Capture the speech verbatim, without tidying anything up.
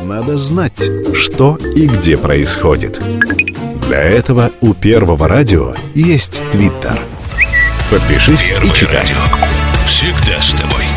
надо знать, что и где происходит. Для этого у Первого радио есть Твиттер. Подпишись Первое и читай. радио. Всегда с тобой.